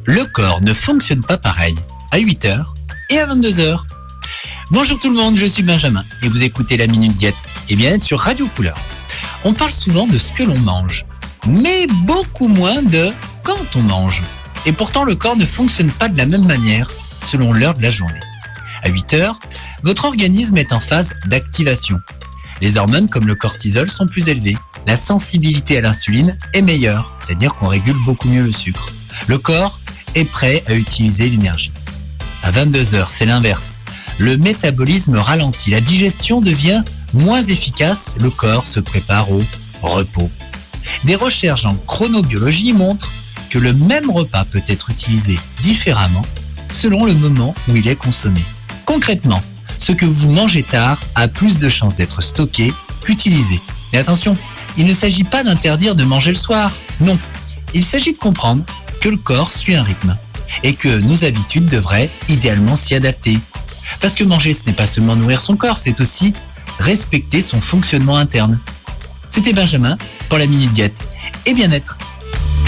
le corps ne fonctionne pas pareil à 8h et à 22h. Bonjour tout le monde, je suis Benjamin et vous écoutez la Minute Diète et bien-être sur Radio Couleur. On parle souvent de ce que l'on mange, mais beaucoup moins de quand on mange. Et pourtant, le corps ne fonctionne pas de la même manière selon l'heure de la journée. À 8h, votre organisme est en phase d'activation. Les hormones comme le cortisol sont plus élevées. La sensibilité à l'insuline est meilleure, c'est-à-dire qu'on régule beaucoup mieux le sucre. Le corps est prêt à utiliser l'énergie. À 22h, c'est l'inverse. Le métabolisme ralentit, la digestion devient moins efficace, le corps se prépare au repos. Des recherches en chronobiologie montrent que le même repas peut être utilisé différemment selon le moment où il est consommé. Concrètement, ce que vous mangez tard a plus de chances d'être stocké qu'utilisé. Mais attention, il ne s'agit pas d'interdire de manger le soir. Non, il s'agit de comprendre que le corps suit un rythme et que nos habitudes devraient idéalement s'y adapter. Parce que manger, ce n'est pas seulement nourrir son corps, c'est aussi respecter son fonctionnement interne. C'était Benjamin pour la Minute Diète et bien-être.